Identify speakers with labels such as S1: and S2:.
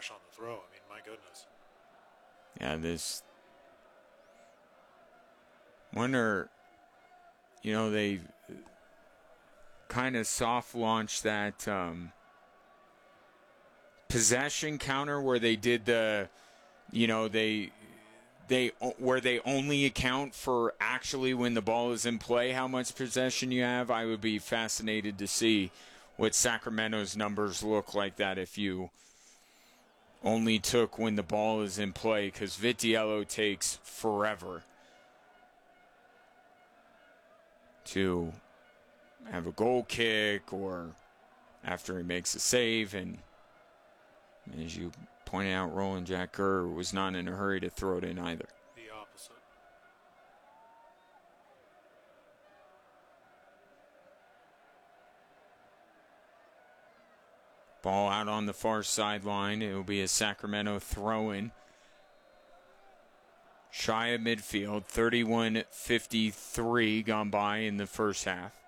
S1: rush on the throw. I mean, my goodness.
S2: Yeah, this. Wonder, they kind of soft launched that possession counter where they did the, where they only account for actually when the ball is in play how much possession you have. I would be fascinated to see what Sacramento's numbers look like that if you only took when the ball is in play, because Vitiello takes forever to have a goal kick or after he makes a save. And as you pointed out, Roland Jack Gurr was not in a hurry to throw it in either.
S1: The opposite.
S2: Ball out on the far sideline. It will be a Sacramento throw-in. Shy of midfield, 31:53 gone by in the first half.